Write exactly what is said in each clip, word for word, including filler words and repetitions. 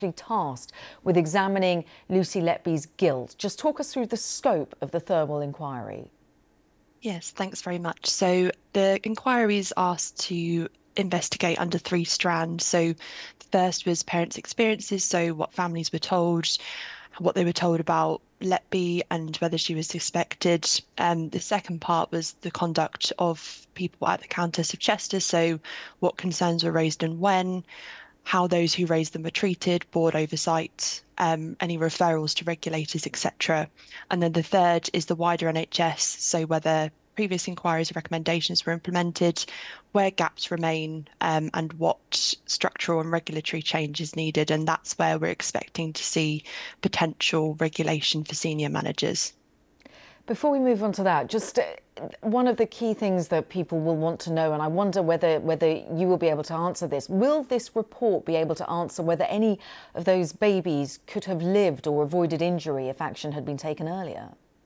tasked with examining Lucy Letby's guilt. Just talk us through the scope of the Thirlwell inquiry. Yes, thanks very much. So the inquiry is asked to investigate under three strands. So the first was parents' experiences, so what families were told, what they were told about Letby and whether she was suspected. Um, the second part was the conduct of people at the Countess of Chester, so what concerns were raised and when, how those who raised them were treated, board oversight, um, any referrals to regulators, et cetera. And then the third is the wider N H S, so whether previous inquiries or recommendations were implemented, where gaps remain, um, and what structural and regulatory change is needed. And that's where we're expecting to see potential regulation for senior managers. Before we move on to that, just uh, one of the key things that people will want to know, and I wonder whether whether you will be able to answer this. Will this report be able to answer whether any of those babies could have lived or avoided injury if action had been taken earlier?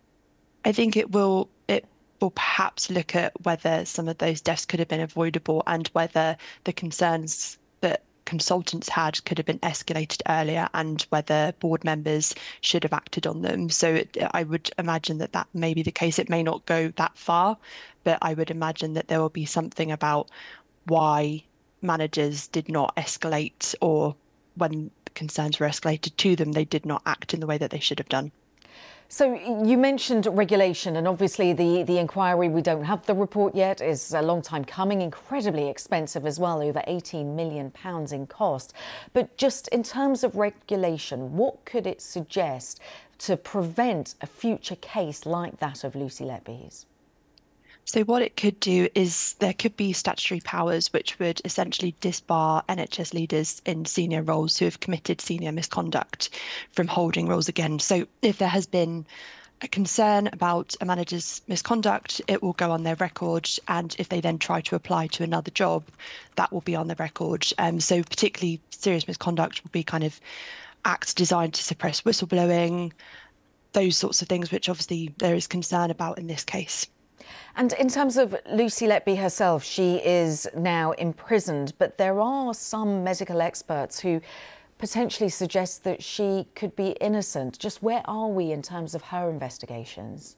I think it will it will perhaps look at whether some of those deaths could have been avoidable and whether the concerns that consultants had could have been escalated earlier and whether board members should have acted on them. So it, I would imagine that that may be the case. It may not go that far, but I would imagine that there will be something about why managers did not escalate, or when concerns were escalated to them, they did not act in the way that they should have done. So you mentioned regulation, and obviously the, the inquiry, we don't have the report yet, is a long time coming, incredibly expensive as well, over eighteen million pounds in cost. But just in terms of regulation, what could it suggest to prevent a future case like that of Lucy Letby's? So what it could do is there could be statutory powers which would essentially disbar N H S leaders in senior roles who have committed senior misconduct from holding roles again. So if there has been a concern about a manager's misconduct, it will go on their record, and if they then try to apply to another job, that will be on the record. Um, so particularly serious misconduct will be kind of acts designed to suppress whistleblowing, those sorts of things, which obviously there is concern about in this case. And in terms of Lucy Letby herself, she is now imprisoned, but there are some medical experts who potentially suggest that she could be innocent. Just where are we in terms of her investigations?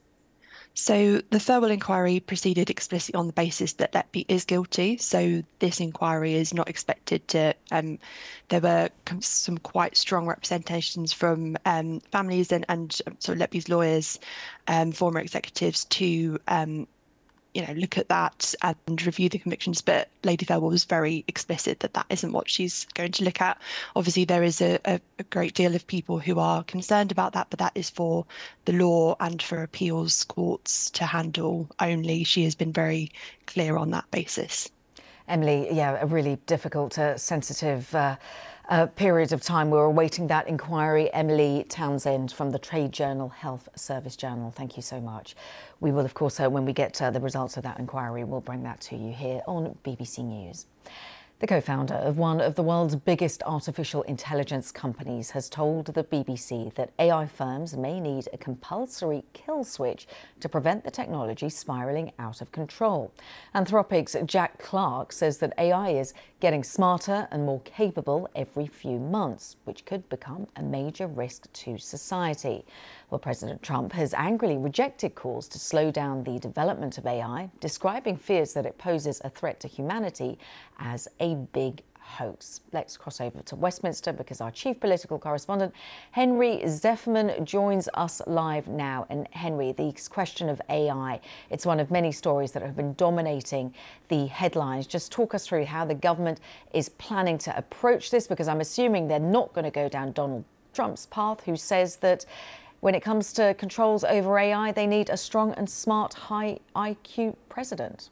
So the Thirlwell inquiry proceeded explicitly on the basis that Letby is guilty. So this inquiry is not expected to. Um, there were some quite strong representations from um, families and and sort of Letby's lawyers, um, former executives, to um, you know, look at that and review the convictions. But Lady Thirlwell was very explicit that that isn't what she's going to look at. Obviously, there is a, a, a great deal of people who are concerned about that, but that is for the law and for appeals courts to handle only. She has been very clear on that basis. Emily, yeah, a really difficult, uh, sensitive uh, uh, period of time. We're awaiting that inquiry. Emily Townsend from the Trade Journal Health Service Journal, thank you so much. We will, of course, uh, when we get uh, the results of that inquiry, we'll bring that to you here on B B C News. The co-founder of one of the world's biggest artificial intelligence companies has told the B B C that A I firms may need a compulsory kill switch to prevent the technology spiralling out of control. Anthropic's Jack Clark says that A I is getting smarter and more capable every few months, which could become a major risk to society. Well, President Trump has angrily rejected calls to slow down the development of A I, describing fears that it poses a threat to humanity as a big hoax. Let's cross over to Westminster because our chief political correspondent, Henry Zefferman, joins us live now. And Henry, this question of A I, it's one of many stories that have been dominating the headlines. Just talk us through how the government is planning to approach this, because I'm assuming they're not going to go down Donald Trump's path, who says that when it comes to controls over A I, they need a strong and smart, high I Q president.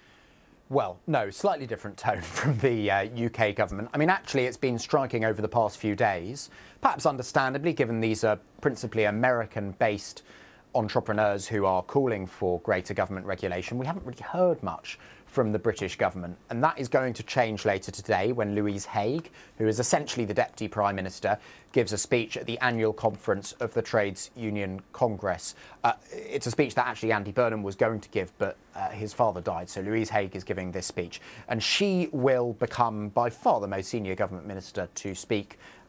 Well, no, slightly different tone from the uh, U K government. I mean, actually, it's been striking over the past few days, perhaps understandably, given these are principally American-based entrepreneurs who are calling for greater government regulation. We haven't really heard much from the British government, and that is going to change later today when Louise Haigh, who is essentially the Deputy Prime Minister, gives a speech at the annual conference of the Trades Union Congress. Uh, it's a speech that actually Andy Burnham was going to give, but uh, his father died, so Louise Haigh is giving this speech, and she will become by far the most senior government minister to speak